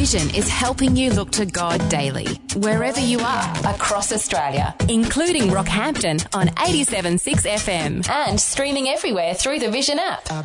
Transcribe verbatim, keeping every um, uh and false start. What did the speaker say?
Vision is helping you look to God daily, wherever you are across Australia, including Rockhampton on eighty-seven point six F M and streaming everywhere through the Vision app.